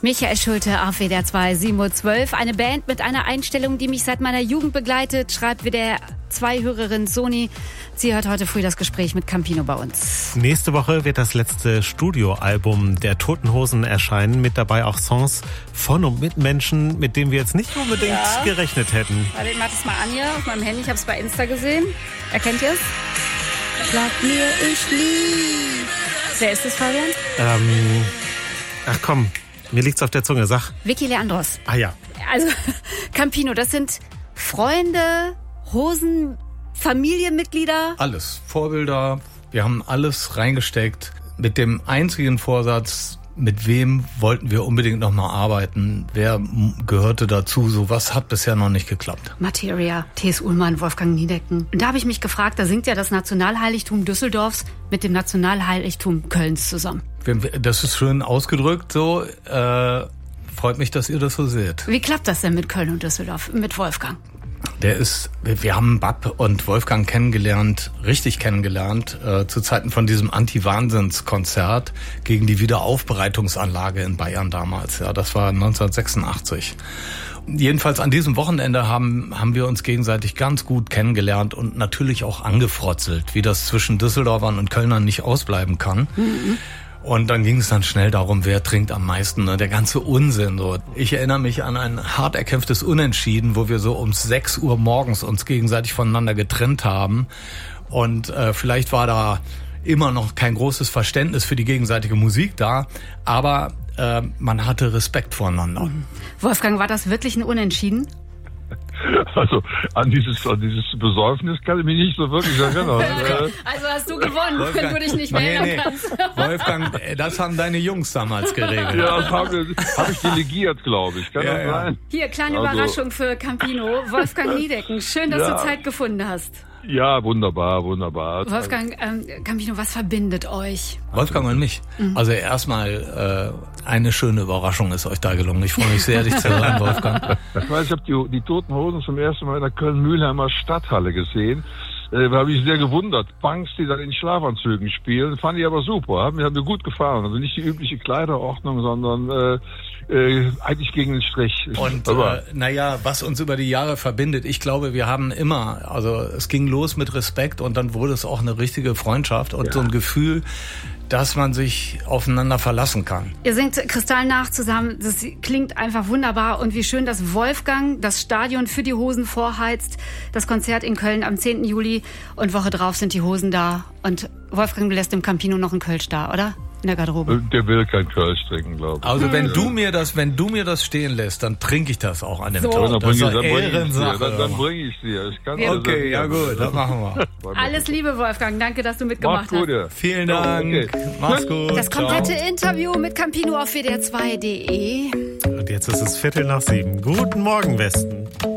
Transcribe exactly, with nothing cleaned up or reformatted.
Michael Schulte auf W D R zwei, sieben Uhr zwölf. Eine Band mit einer Einstellung, die mich seit meiner Jugend begleitet, schreibt W D R zwei Hörerin Soni. Sie hört heute früh das Gespräch mit Campino bei uns. Nächste Woche wird das letzte Studioalbum der Toten Hosen erscheinen. Mit dabei auch Songs von und mit Menschen, mit denen wir jetzt nicht unbedingt ja. gerechnet hätten. Warte, ich mach das mal an hier auf meinem Handy. Ich habe es bei Insta gesehen. Erkennt ihr es? Glaub mir, ich lieb. Wer ist das, Fabian? Ähm, ach komm. Mir liegt's auf der Zunge, sag. Vicky Leandros. Ah ja. Also, Campino, das sind Freunde, Hosen, Familienmitglieder? Alles. Vorbilder. Wir haben alles reingesteckt. Mit dem einzigen Vorsatz, mit wem wollten wir unbedingt nochmal arbeiten? Wer gehörte dazu? So was hat bisher noch nicht geklappt. Materia, T S. Ullmann, Wolfgang Niedecken. Und da habe ich mich gefragt, da singt ja das Nationalheiligtum Düsseldorfs mit dem Nationalheiligtum Kölns zusammen. Das ist schön ausgedrückt so. Äh, freut mich, dass ihr das so seht. Wie klappt das denn mit Köln und Düsseldorf, mit Wolfgang? Der ist, wir haben Bab und Wolfgang kennengelernt, richtig kennengelernt, äh, zu Zeiten von diesem Anti-Wahnsinns-Konzert gegen die Wiederaufbereitungsanlage in Bayern damals. Ja, das war neunzehnhundertsechsundachtzig. Jedenfalls an diesem Wochenende haben, haben wir uns gegenseitig ganz gut kennengelernt und natürlich auch angefrotzelt, wie das zwischen Düsseldorfern und Kölnern nicht ausbleiben kann. Mhm. Und dann ging es dann schnell darum, wer trinkt am meisten, ne? Der ganze Unsinn. So. Ich erinnere mich an ein hart erkämpftes Unentschieden, wo wir so um sechs Uhr morgens uns gegenseitig voneinander getrennt haben. Und äh, vielleicht war da immer noch kein großes Verständnis für die gegenseitige Musik da, aber äh, man hatte Respekt voreinander. Wolfgang, war das wirklich ein Unentschieden? Also an dieses, an dieses Besäufnis kann ich mich nicht so wirklich erinnern. Also hast du gewonnen, Wolfgang, wenn du dich nicht mehr erinnern nee, nee. kannst. Wolfgang, das haben deine Jungs damals geregelt. Ja, das habe hab ich delegiert, glaube ich. Kann ja, das ja. sein? Hier, kleine also. Überraschung für Campino. Wolfgang Niedecken, schön, dass ja. du Zeit gefunden hast. Ja, wunderbar, wunderbar. Wolfgang, ähm, Campino, was verbindet euch? Wolfgang und mich. Mhm. Also erstmal äh, eine schöne Überraschung ist euch da gelungen. Ich freue mich sehr, dich zu hören, Wolfgang. Ich weiß, ich habe die, die Toten Hosen zum ersten Mal in der Köln-Mühlheimer Stadthalle gesehen. Äh, da habe ich sehr gewundert. Punks, die dann in Schlafanzügen spielen, fand ich aber super. Hat mir, hat mir gut gefallen. Also nicht die übliche Kleiderordnung, sondern äh, äh, eigentlich gegen den Strich. Und äh, naja, was uns über die Jahre verbindet, ich glaube, wir haben immer, also es ging los mit Respekt und dann wurde es auch eine richtige Freundschaft und ja. so ein Gefühl, dass man sich aufeinander verlassen kann. Ihr singt kristallnach zusammen, das klingt einfach wunderbar und wie schön, dass Wolfgang das Stadion für die Hosen vorheizt. Das Konzert in Köln am zehnten Juli und Woche drauf sind die Hosen da und Wolfgang lässt dem Campino noch einen Kölsch da, oder? In der Garderobe. Der will kein Kölsch trinken, glaube ich. Also wenn du mir das, wenn du mir das stehen lässt, dann trinke ich das auch an dem so. Tag. Dann das ist eine Ehrensache. Dann, dann bringe ich dir. Ich kann okay, ja gut, das machen wir. Alles Liebe, Wolfgang. Danke, dass du mitgemacht Mach's gut, ja. hast. Vielen Dank. Okay. Mach's gut. Das komplette Ciao. Interview mit Campino auf W D R zwei punkt de. Und jetzt ist es Viertel nach sieben. Guten Morgen, Westen.